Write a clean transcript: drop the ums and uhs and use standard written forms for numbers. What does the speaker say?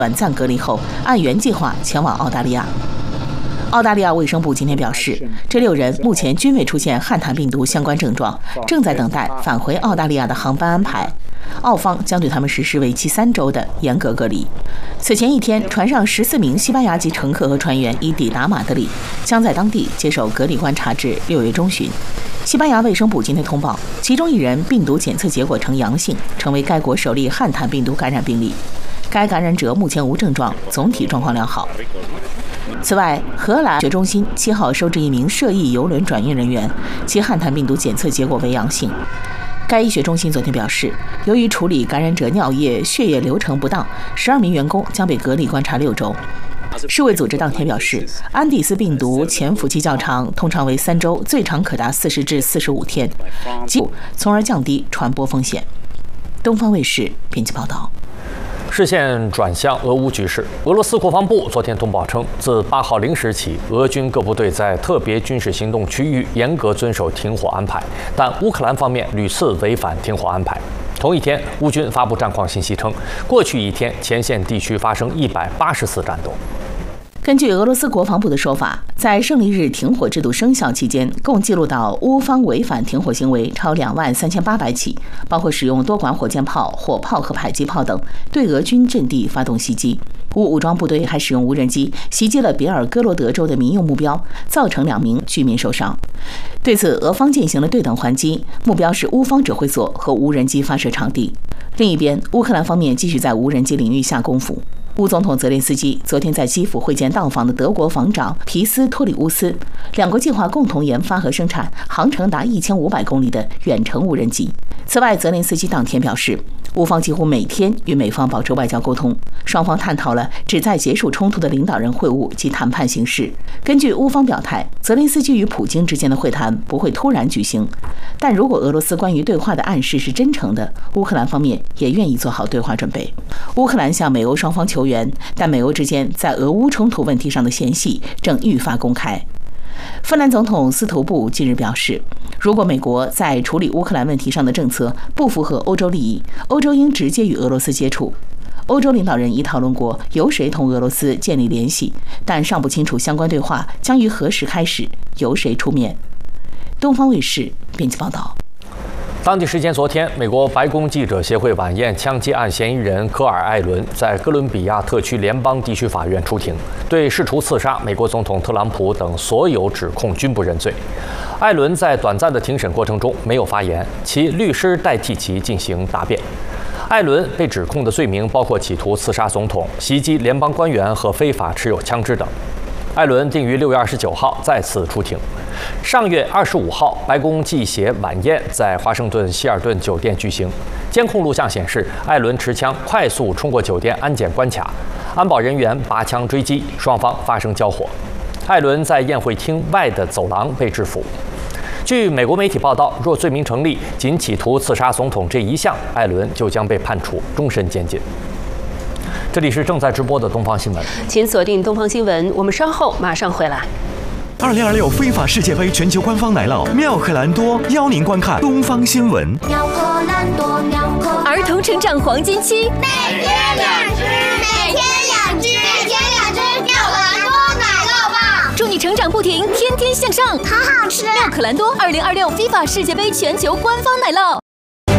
短暂隔离后，按原计划前往澳大利亚。澳大利亚卫生部今天表示，这6人目前均未出现汉坦病毒相关症状，正在等待返回澳大利亚的航班安排。澳方将对他们实施为期3周的严格隔离。此前一天，船上14名西班牙籍乘客和船员已抵达马德里，将在当地接受隔离观察至6月中旬。西班牙卫生部今天通报，其中1人病毒检测结果呈阳性，成为该国首例汉坦病毒感染病例。该感染者目前无症状，总体状况良好。此外，荷兰医学中心7号收治1名涉疫邮轮转运人员，其汉坦病毒检测结果为阳性。该医学中心昨天表示，由于处理感染者尿液、血液流程不当，12名员工将被隔离观察6周。世卫组织当天表示，安第斯病毒潜伏期较长，通常为3周，最长可达40至45天，从而降低传播风险。东方卫视编辑报道。 视线转向俄乌局势，俄罗斯国防部昨天通报称，自8号0时起，俄军各部队在特别军事行动区域严格遵守停火安排，但乌克兰方面屡次违反停火安排。同一天，乌军发布战况信息称，过去一天前线地区发生180次战斗。 根据俄罗斯国防部的说法，在胜利日停火制度生效期间，共记录到乌方违反停火行为超23800起，包括使用多管火箭炮、火炮和迫击炮等对俄军阵地发动袭击。乌武装部队还使用无人机袭击了别尔哥罗德州的民用目标，造成2名居民受伤。对此，俄方进行了对等还击，目标是乌方指挥所和无人机发射场地。另一边，乌克兰方面继续在无人机领域下功夫。乌总统泽连斯基昨天在基辅会见到访的德国防长皮斯托里乌斯，两国计划共同研发和生产航程达1500公里的远程无人机。此外，泽连斯基当天表示，乌方几乎每天与美方保持外交沟通，双方探讨了旨在结束冲突的领导人会晤及谈判形势。根据乌方表态，泽连斯基与普京之间的会谈不会突然举行，但如果俄罗斯关于对话的暗示是真诚的，乌克兰方面也愿意做好对话准备。乌克兰向美欧双方求援，但美欧之间在俄乌冲突问题上的嫌隙正愈发公开。芬兰总统斯图布近日表示，如果美国在处理乌克兰问题上的政策不符合欧洲利益，欧洲应直接与俄罗斯接触。欧洲领导人已讨论过由谁同俄罗斯建立联系，但尚不清楚相关对话将于何时开始，由谁出面。东方卫视编辑报道。 当地时间昨天，美国白宫记者协会晚宴枪击案嫌疑人科尔·艾伦在哥伦比亚特区联邦地区法院出庭，对试图刺杀美国总统特朗普等所有指控均不认罪。艾伦在短暂的庭审过程中没有发言，其律师代替其进行答辩。艾伦被指控的罪名包括企图刺杀总统、袭击联邦官员和非法持有枪支等。艾伦定于6月29号再次出庭。上月25号，白宫记协晚宴在华盛顿希尔顿酒店举行。监控录像显示，艾伦持枪快速冲过酒店安检关卡，安保人员拔枪追击，双方发生交火。艾伦在宴会厅外的走廊被制服。据美国媒体报道，若罪名成立，仅企图刺杀总统这一项，艾伦就将被判处终身监禁。这里是正在直播的东方新闻， 请锁定东方新闻，我们稍后马上回来。 2026非法世界杯全球官方奶酪妙可蓝多邀您观看东方新闻。 妙可蓝多，妙可儿童成长黄金期， 每天2只，每天2只，每天2只妙可蓝多奶酪棒， 祝你成长不停，天天向上， 好好吃。 妙可蓝多2026非法世界杯全球官方奶酪。